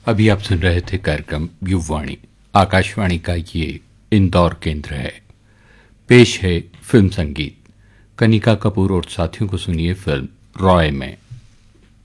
अभी आप सुन रहे थे कार्यक्रम युववाणी। आकाशवाणी का ये इंदौर केंद्र है। पेश है फिल्म संगीत। कनिका कपूर और साथियों को सुनिए फिल्म रॉय में।